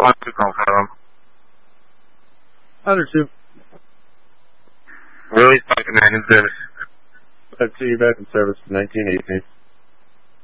want to confirm. Other two. Really fucking in service. I'd see you back in service in 1918.